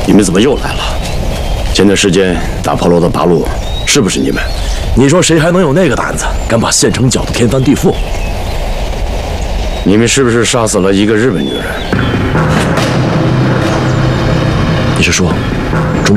你们怎么又来了？前段时间打炮楼的八路，是不是你们？ 你说谁还能有那个胆子，敢把县城搅得天翻地覆？ 你们是不是杀死了一个日本女人？ 你是说？